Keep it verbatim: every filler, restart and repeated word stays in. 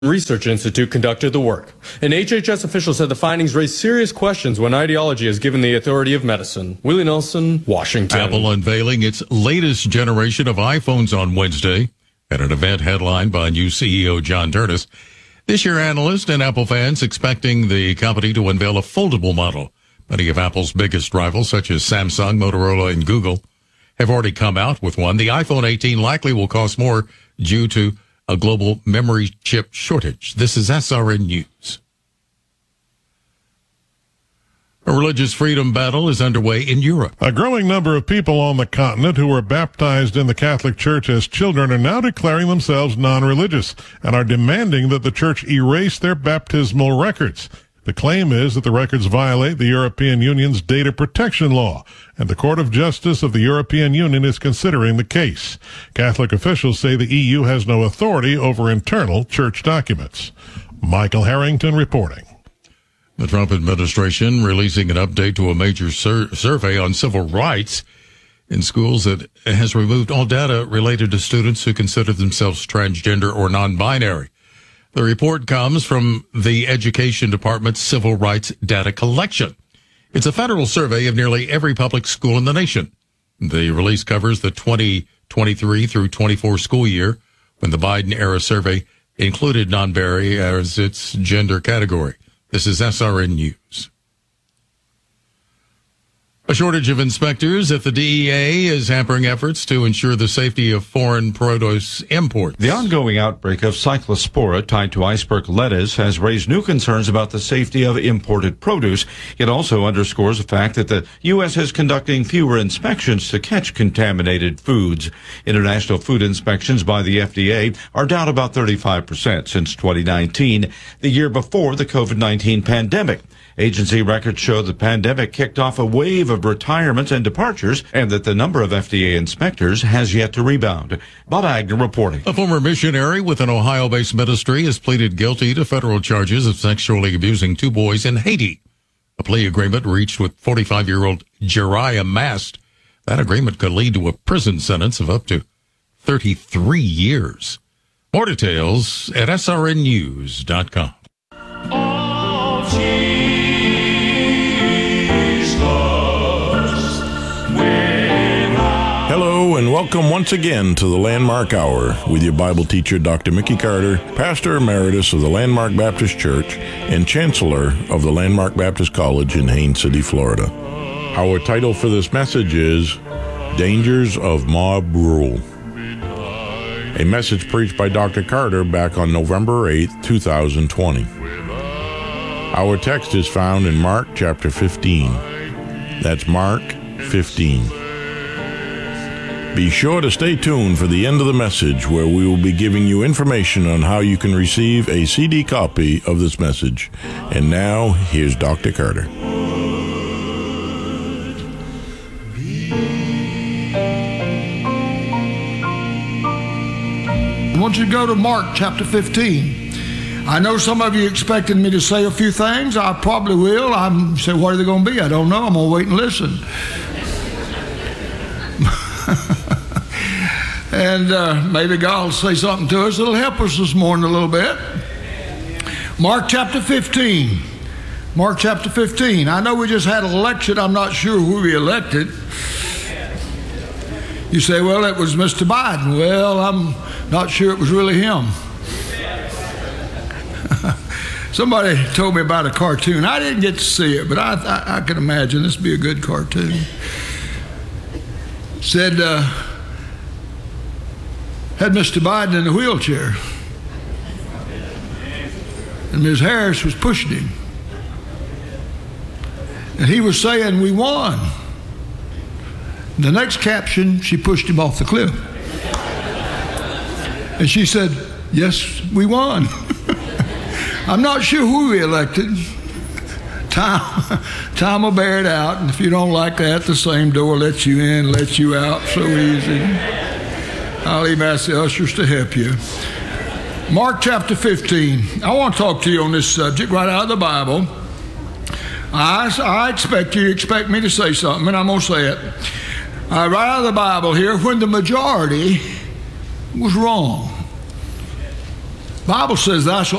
Research Institute conducted the work. An H H S official said the findings raise serious questions when ideology is given the authority of medicine. Willie Nelson, Washington. Apple unveiling its latest generation of iPhones on Wednesday at an event headlined by new C E O John Ternus. This year, analysts and Apple fans expecting the company to unveil a foldable model. Many of Apple's biggest rivals, such as Samsung, Motorola, and Google, have already come out with one. The iPhone eighteen likely will cost more due to a global memory chip shortage. This is S R N News. A religious freedom battle is underway in Europe. A growing number of people on the continent who were baptized in the Catholic Church as children are now declaring themselves non-religious and are demanding that the Church erase their baptismal records. The claim is that the records violate the European Union's data protection law, and the Court of Justice of the European Union is considering the case. Catholic officials say the E U has no authority over internal church documents. Michael Harrington reporting. The Trump administration releasing an update to a major sur- survey on civil rights in schools that has removed all data related to students who consider themselves transgender or non-binary. The report comes from the Education Department's Civil Rights Data Collection. It's a federal survey of nearly every public school in the nation. The release covers the twenty twenty-three through twenty-four school year, when the Biden-era survey included non-binary as its gender category. This is S R N News. A shortage of inspectors at the D E A is hampering efforts to ensure the safety of foreign produce imports. The ongoing outbreak of cyclospora tied to iceberg lettuce has raised new concerns about the safety of imported produce. It also underscores the fact that the U S is conducting fewer inspections to catch contaminated foods. International food inspections by the F D A are down about thirty-five percent since twenty nineteen, the year before the COVID nineteen pandemic. Agency records show the pandemic kicked off a wave of retirements and departures, and that the number of F D A inspectors has yet to rebound. Bob Agnew reporting. A former missionary with an Ohio-based ministry has pleaded guilty to federal charges of sexually abusing two boys in Haiti. A plea agreement reached with forty-five-year-old Jeriah Mast. That agreement could lead to a prison sentence of up to thirty-three years. More details at S R N news dot com. Oh, Jesus. Hello and welcome once again to the Landmark Hour with your Bible teacher, Doctor Mickey Carter, Pastor Emeritus of the Landmark Baptist Church and Chancellor of the Landmark Baptist College in Haines City, Florida. Our title for this message is Dangers of Mob Rule, a message preached by Doctor Carter back on November eighth, two thousand twenty. Our text is found in Mark chapter fifteen. That's Mark fifteen. Be sure to stay tuned for the end of the message, where we will be giving you information on how you can receive a C D copy of this message. And now, here's Doctor Carter. I want you to go to Mark chapter fifteen. I know some of you expected me to say a few things. I probably will. I'm say, what are they going to be? I don't know. I'm going to wait and listen. And uh, maybe God will say something to us that'll help us this morning a little bit. Mark chapter fifteen. Mark chapter fifteen. I know we just had an election. I'm not sure who we elected. You say, well, it was Mister Biden. Well, I'm not sure it was really him. Somebody told me about a cartoon. I didn't get to see it, but I, I, I can imagine this would be a good cartoon. Said, uh, had Mister Biden in a wheelchair, and Miz Harris was pushing him, and he was saying, we won. The next caption, she pushed him off the cliff, and she said, yes, we won. I'm not sure who we elected. Time, time will bear it out, and if you don't like that, the same door lets you in, lets you out so easy. I'll even ask the ushers to help you. Mark chapter fifteen. I want to talk to you on this subject right out of the Bible. I, I expect you to expect me to say something, and I'm going to say it. Uh, right out of the Bible here, when the majority was wrong. Bible says, thou shalt